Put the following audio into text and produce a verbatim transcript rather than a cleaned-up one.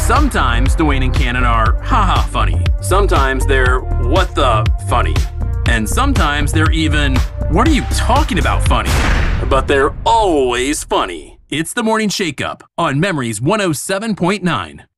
Sometimes Dwayne and Cannon are haha funny. Sometimes they're what the funny. And sometimes they're even what are you talking about funny? But they're always funny. It's the Morning Shake-Up on Memories one oh seven point nine.